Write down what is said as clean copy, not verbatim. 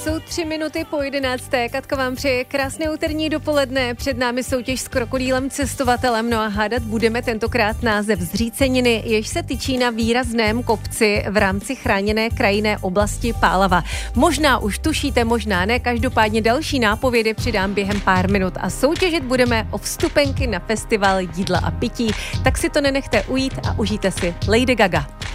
Jsou 3 minuty po 11. Katka vám přeje krásné úterní dopoledne. Před námi soutěž s krokodýlem cestovatelem. No a hádat budeme tentokrát název zříceniny, jež se tyčí na výrazném kopci v rámci chráněné krajinné oblasti Pálava. Možná už tušíte, možná ne, každopádně další nápovědy přidám během pár minut a soutěžit budeme o vstupenky na festival jídla a pití. Tak si to nenechte ujít a užijte si Lady Gaga.